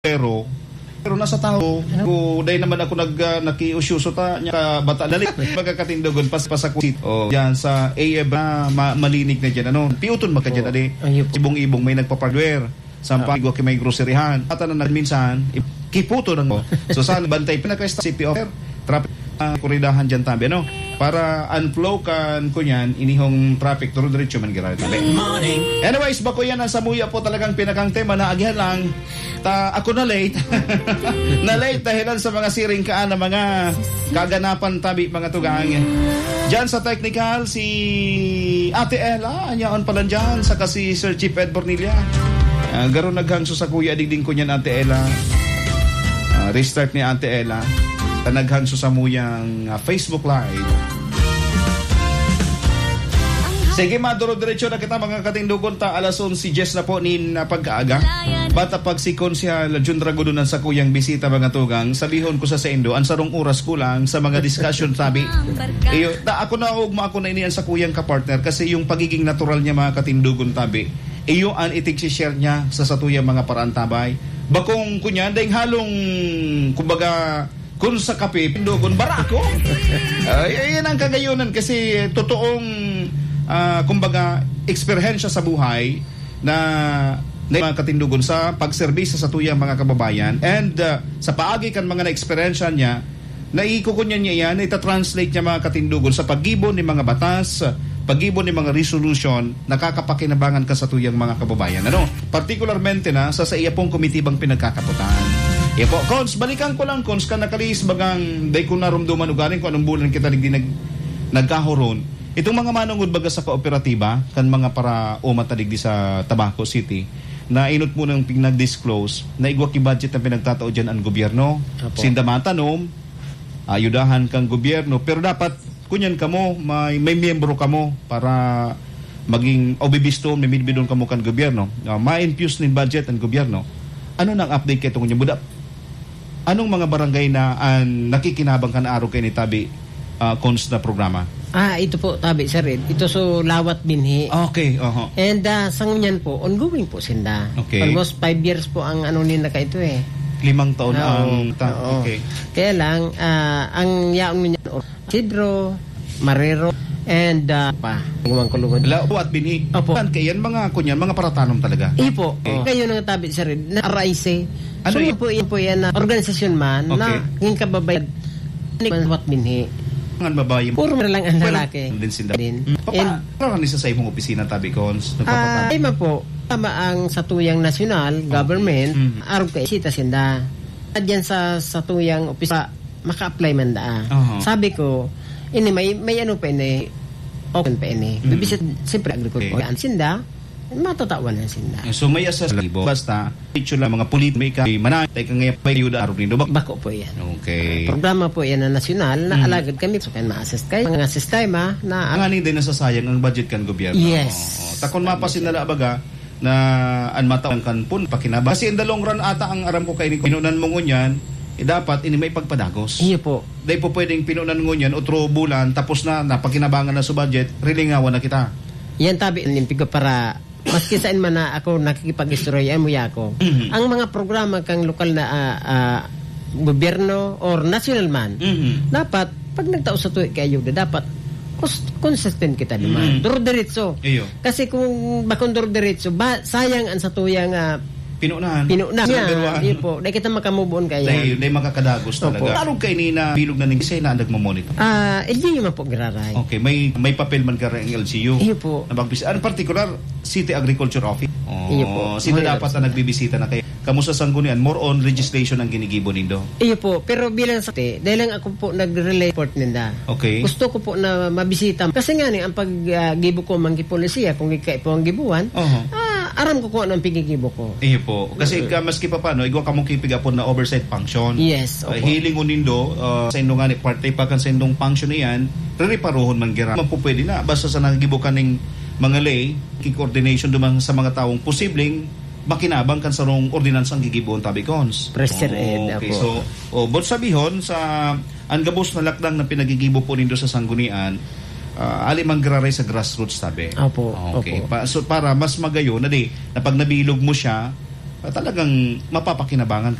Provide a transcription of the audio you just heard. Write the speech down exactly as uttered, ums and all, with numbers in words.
pero pero nasa tao ko dahil naman ako nag uh, nakiusyuso ta nya ka bata dali pagkakatindogon pas pasakusit o diyan sa A F na ma, malinig na diyan ano piuton maka diyan adi ibong-ibong may nagpa-hardware sampai gwa kay may groceryhan ata na minsan kiputo nang mo so saan bantay pinaka city of traffic uh, kuridahan diyan tabi ano para unflow kan kunyan inihong traffic turo diretso man gira tabi. Anyways bako yan ang samuya po talagang pinakang tema na agyan lang ta ako na late na late dahilan sa mga siring kaan na mga kaganapan tabi mga tugang dyan sa technical si Ate Ella anyaon pala dyan saka si Sir Chief Ed Bornilla uh, garon naghangso sa kuya digding ko niyan Ate Ella uh, restart ni Ate Ella tanaghangso sa muyang uh, Facebook Live. Sige maduro diretso na kita mga katindugon ta alas onse Jess na po nin uh, pagkaaga bata pag si Konsyal Jun Dragodunan sa kuyang bisita mga tugang sabihon ko sa sendo ang sarong oras ko lang sa mga discussion sabi iyo ta ako na ugma ako na inian sa kuyang kapartner kasi yung pagiging natural niya mga katindugon tabi iyo an itig share niya sa satuyang mga paraan tabay bakong kunya daing halong kumbaga kun sa kape pindugon barako ay yan ang kagayunan kasi totoong uh, kumbaga eksperyensya sa buhay na na mga katindugon sa pagserbis sa satuyang mga kababayan and uh, sa paagi kan mga na-eksperyensya niya na ikukunyan niya yan ita-translate niya mga katindugon sa pag-ibon ng mga batas pag-ibon ng mga resolution nakakapakinabangan ka sa tuyang mga kababayan ano particularmente na sa sa iya pong komitibang pinagkakaputan iya po Cons balikan ko lang Cons ka nakalis bagang day ko narumduman ugaling ko anong bulan kita nagdi nag nagkahoron itong mga manungod baga sa kooperatiba kan mga para umatadig di sa Tabaco City na inot mo nang pinag-disclose na igwaki budget na pinagtatao dyan ang gobyerno sindamata no ayudahan kang gobyerno pero dapat kunyan kamo may may miyembro kamo para maging obibisto may midbidon kamo kan gobyerno uh, ma-infuse nin budget ang gobyerno ano nang update kay tungod budak anong mga barangay na uh, nakikinabang kan araw kay ni tabi uh, cons na programa. Ah, ito po, tabi, sir. Ito so lawat binhi. Okay, uh-huh. And uh, sa ngunyan po, ongoing po sinda. Okay. Almost five years po ang ano nila ka ito eh. Limang taon uh, ang... Ta- uh, okay. Kaya lang, uh, ang yaon ngunyan, Sidro, Marero, and uh, pa, ngumang kulungan. Lao at binhi. Opo. Kaya yan mga kunyan, mga paratanom talaga. Ipo. Okay. Kayo nang tabi, sir. Na R I C. Ano so, yun? po, yun po yan na organisasyon man okay. na yung kababayan wat binhi. Ang babae puro mo lang ang lalaki din sinda din papa ano ni sa imong opisina tabi cons nagpapatay uh, po tama ang satuyang nasyonal government mm-hmm. araw kay sita sinda adyan sa satuyang opisina maka-apply man da uh-huh. sabi ko ini may may ano pa ini open pa ini mm-hmm. bibisit siyempre agriculture okay. sinda matatawan na sinda so may asas libo basta picture lang mga politika manatay kang ngayap may yuda araw nindo bako po yan okay programa po yan na nasyonal na mm. alagad kami so kan ma-assist kayo mga sistema na ang ani din nasasayang ang budget kan gobyerno yes oh, takon mapasin na baga na an matawang kan pun pakinabang kasi in the long run ata ang aram ko kay ni pinunan mo ngunyan eh, dapat ini may pagpadagos iyo po dahil po pwedeng pinunan ngunyan otro bulan tapos na napakinabangan na sa budget rilingawan na kita yan tabi nimpigo para maski saan man na ako nakikipag-istorya mo ya ako. Mm-hmm. Ang mga programa kang lokal na uh, uh, gobyerno or national man, mm-hmm. dapat pag nagtao sa tuwi kayo dapat consistent kita naman. Mm-hmm. Duro-diretso. Kasi kung bakong duro-diretso, ba, sayang ang sa tuyang uh, pinunahan. Pinunahan. Yeah, yun po. Dahil kita makamubon kaya. Dahil makakadagos talaga. Tarong kayo ni na bilog na ng kasi na nagmamonitor. Ah, uh, L G U man po giraray. Okay, may may papel man ka rin ang L G U. Iyo po. Na magbisita. Ano particular, City Agriculture Office. Oh, iyo po. Sino dapat na nagbibisita na kayo? Kamusta sanggunian? More on legislation ang ginigibo nindo. Iyo po. Pero bilang sa te, dahil lang ako po nag-report ninda. Okay. Gusto ko po na mabisita. Kasi nga ni, ang pag-gibo uh, ko manggi polisiya, kung ikay po ang gibuan, uh-huh. ah, aram ko ko anong pigigibo ko. Iyo po. Kasi uh, maski pa paano, igwa ka mong kipigapon na oversight function. Yes. Uh, hiling unindo, uh, sa indong nga ni parte pa kan sa indong function na yan, ririparuhon man gira. Mapupwede na. Basta sa nagibo ka ng mga lay, coordination dumang sa mga taong posibleng makinabang kan sa rong ordinansang gigiboon tabi cons. Pressure oh, ed okay. po. So, oh, but sabihon sa ang gabos na lakdang na pinagigibo po nindo sa sanggunian, uh, ali mangraray sa grassroots tabi. Opo. Okay. Opo. Pa, so para mas magayo na di na pag nabilog mo siya uh, talagang mapapakinabangan